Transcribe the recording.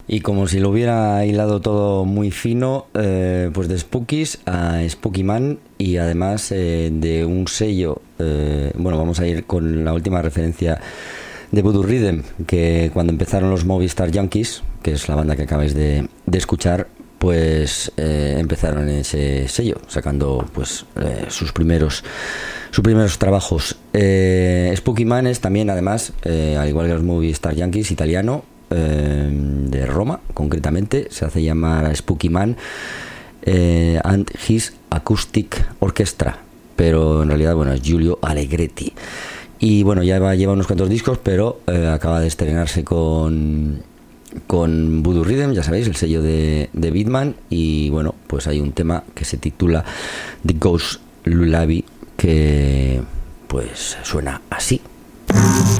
Y como si lo hubiera hilado todo muy fino, pues de Spookies a Spooky Man y además de un sello, bueno, vamos a ir con la última referencia de Voodoo Rhythm, que cuando empezaron los Movistar Junkies, que es la banda que acabáis de escuchar, pues empezaron en ese sello, sacando pues sus primeros trabajos. Spooky Man es también, además, al igual que los Movistar Junkies, italiano, de Roma concretamente, se hace llamar Spooky Man and His Acoustic Orchestra, pero en realidad, bueno, es Giulio Allegretti. Y bueno, lleva unos cuantos discos, pero acaba de estrenarse con Voodoo Rhythm, ya sabéis, el sello de Beatman, y bueno, pues hay un tema que se titula The Ghost Lullaby, que pues suena así.